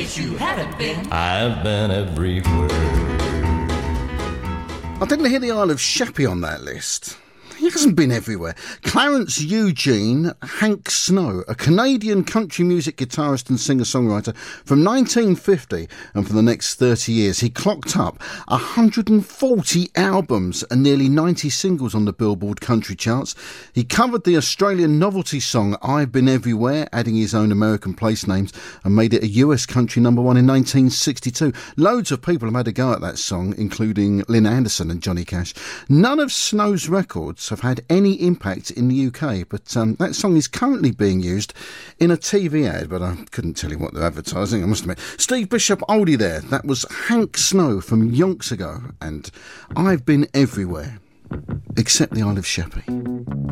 places you haven't been. I've been everywhere. I didn't hear the Isle of Sheppey on that list. He hasn't been everywhere. Clarence Eugene Hank Snow, a Canadian country music guitarist and singer-songwriter from 1950, and for the next 30 years he clocked up 140 albums and nearly 90 singles on the Billboard country charts. He covered the Australian novelty song I've Been Everywhere, adding his own American place names, and made it a US country number one in 1962. Loads of people have had a go at that song, including Lynn Anderson and Johnny Cash. None of Snow's records have had any impact in the UK, but that song is currently being used in a TV ad, but I couldn't tell you what they're advertising, I must admit. Steve Bishop oldie there. That was Hank Snow from yonks ago, and I've Been Everywhere, except the Isle of Sheppey.